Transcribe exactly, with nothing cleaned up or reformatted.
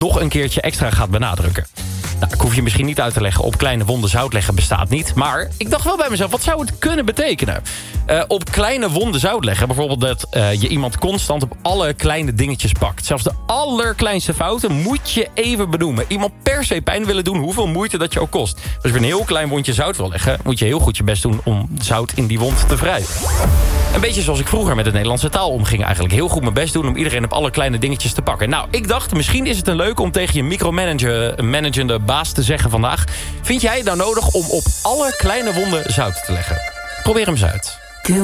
nog een keertje extra gaat benadrukken. Nou, ik hoef je misschien niet uit te leggen, op kleine wonden zout leggen bestaat niet. Maar ik dacht wel bij mezelf, wat zou het kunnen betekenen? Uh, op kleine wonden zout leggen, bijvoorbeeld dat uh, je iemand constant op alle kleine dingetjes pakt. Zelfs de allerkleinste fouten moet je even benoemen. Iemand per se pijn willen doen, hoeveel moeite dat je ook kost. Dus als je een heel klein wondje zout wil leggen, moet je heel goed je best doen om zout in die wond te wrijven. Een beetje zoals ik vroeger met de Nederlandse taal omging eigenlijk. Heel goed mijn best doen om iedereen op alle kleine dingetjes te pakken. Nou, ik dacht, misschien is het een leuk om tegen je micromanagende baas te zeggen vandaag. Vind jij het nou nodig om op alle kleine wonden zout te leggen? Probeer hem eens uit.